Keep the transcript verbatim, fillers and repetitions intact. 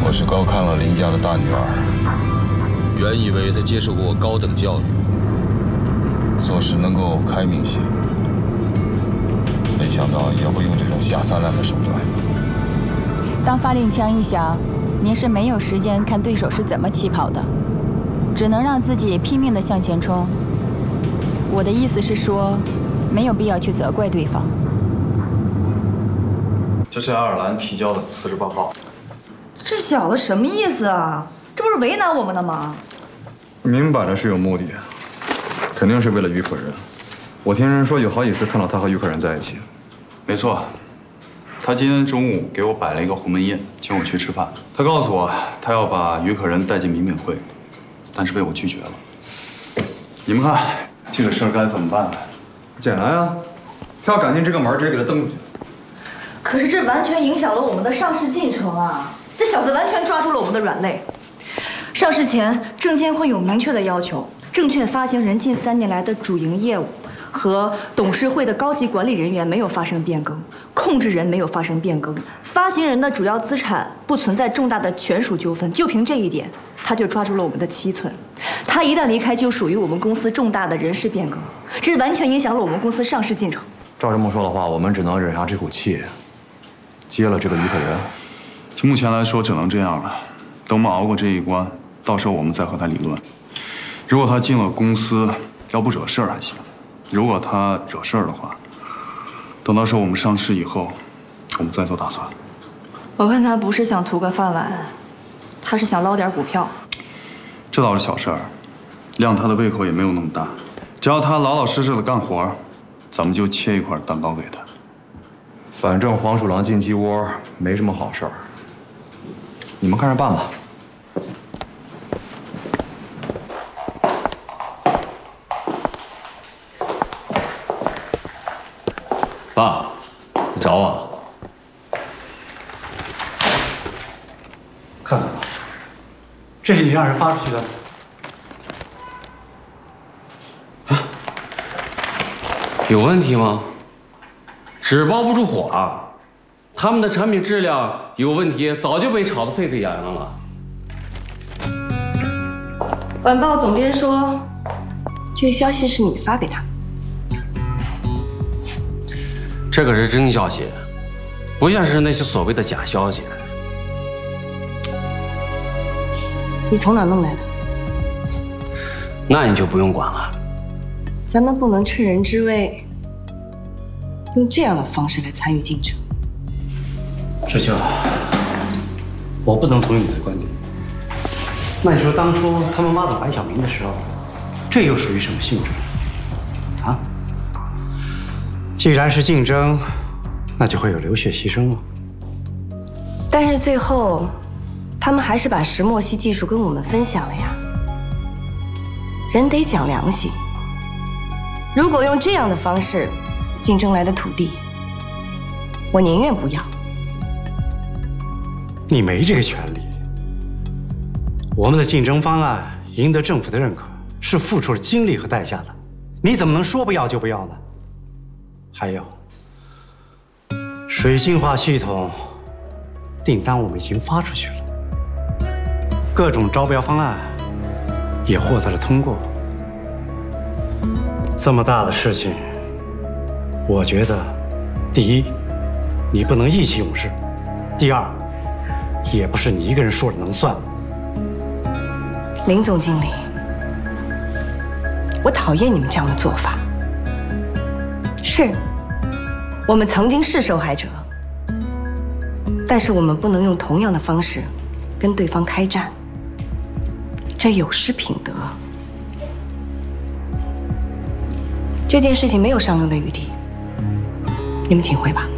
我是高看了林家的大女儿， 原以为她接受过高等教育， 做事能够开明些，没想到也会用这种下三滥的手段。 当发令枪一响，您是没有时间看对手是怎么起跑的，只能让自己拼命地向前冲。我的意思是说，没有必要去责怪对方。 这是爱尔兰提交的辞职报告。 这小子什么意思啊？这不是为难我们的吗？ 明摆着是有目的，肯定是为了于可人。我听人说有好几次看到他和于可人在一起。 没错，他今天中午给我摆了一个鸿门宴，请我去吃饭。他告诉我，他要把于可人带进民免会，但是被我拒绝了。你们看，这个事儿该怎么办呢？ 简单啊，他要敢进这个门，直接给他蹬出去。 可是这完全影响了我们的上市进程啊！这小子完全抓住了我们的软肋。上市前，证监会有明确的要求，证券发行人近三年来的主营业务和董事会的高级管理人员没有发生变更，控制人没有发生变更，发行人的主要资产不存在重大的权属纠纷。就凭这一点，他就抓住了我们的七寸。他一旦离开，就属于我们公司重大的人事变更，这完全影响了我们公司上市进程。 照这么说的话，我们只能忍下这口气，接了这个于可人。 就目前来说，只能这样了。等我们熬过这一关，到时候我们再和他理论。如果他进了公司，要不惹事儿还行；如果他惹事儿的话，等到时候我们上市以后，我们再做打算。 我看他不是想图个饭碗，他是想捞点股票。 这倒是小事儿，亮他的胃口也没有那么大。只要他老老实实的干活，咱们就切一块蛋糕给他。 反正黄鼠狼进鸡窝没什么好事儿，你们看着办吧。 爸，你找我？ 看看吧，这是你让人发出去的。 啊，有问题吗？纸包不住火啊！他们的产品质量有问题，早就被炒得沸沸扬扬了。 晚报总编说，这个消息是你发给他。 这可是真消息，不像是那些所谓的假消息。 你从哪弄来的？ 那你就不用管了。 咱们不能趁人之危，用这样的方式来参与竞争。 志秋，我不能同意你的观点。那你说当初他们挖走白晓明的时候，这又属于什么性质？啊？既然是竞争，那就会有流血牺牲了。 但是最后，他们还是把石墨烯技术跟我们分享了呀。人得讲良心。如果用这样的方式竞争来的土地，我宁愿不要。 你没这个权利。我们的竞争方案赢得政府的认可，是付出了精力和代价的。你怎么能说不要就不要呢？还有，水净化系统订单我们已经发出去了，各种招标方案也获得了通过。这么大的事情，我觉得，第一，你不能意气用事；第二，也不是你一个人说了能算的。 林总经理，我讨厌你们这样的做法。是，我们曾经是受害者，但是我们不能用同样的方式跟对方开战，这有失品德。这件事情没有商量的余地，你们请回吧。